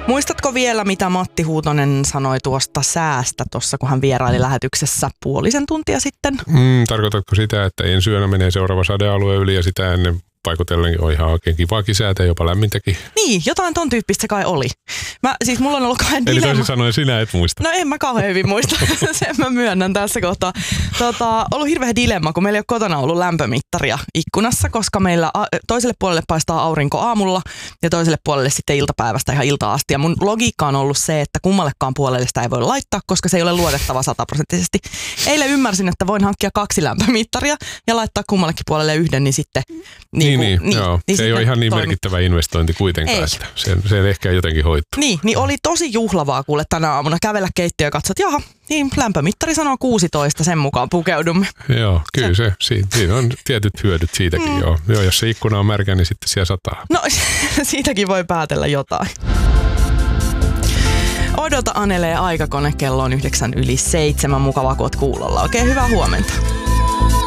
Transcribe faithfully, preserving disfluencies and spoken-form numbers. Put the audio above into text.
Muistatko vielä, mitä Matti Huutonen sanoi tuosta säästä tuossa, kun hän vieraili lähetyksessä puolisen tuntia sitten? Mm, tarkoitatko sitä, että ensi yönä menee seuraava sadealue yli ja sitä ennen paikoitellen on ihan oikein kivaakin säätä, jopa lämmintäkin? Niin, jotain ton tyyppistä se kai oli. Mä, siis mulla on ollut kahden Eli dilemma. toisin sanoen sinä et muista. No en mä kauhean hyvin muista, sen mä myönnän tässä kohtaa. Tota, ollut hirveä dilemma, kun meillä ei ole kotona ollut lämpömittaria ikkunassa, koska meillä toiselle puolelle paistaa aurinko aamulla ja toiselle puolelle sitten iltapäivästä ihan iltaan asti. Ja mun logiikka on ollut se, että kummallekaan puolelle sitä ei voi laittaa, koska se ei ole luotettava sataprosenttisesti. Eilen ymmärsin, että voin hankkia kaksi lämpömittaria ja laittaa kummallekin puolelle yhden, niin sitten... Niin, Niin, niin, niin, joo. Niin se ei ole ihan niin toimit. merkittävä investointi kuitenkaan, että se, se ehkä jotenkin hoituu. Niin, niin oli tosi juhlavaa kuule tänä aamuna kävellä keittiöön ja katsoa, että jaha, niin lämpömittari sanoo kuusitoista, sen mukaan pukeudumme. Joo, kyllä se, siinä, siinä on tietyt hyödyt siitäkin mm. joo. joo. Jos se ikkuna on märkä, niin sitten siellä sataa. No siitäkin voi päätellä jotain. Odota anelee aikakone, kello on yhdeksän yli seitsemän, mukavaa kun oot kuulolla. Oikein hyvää huomenta.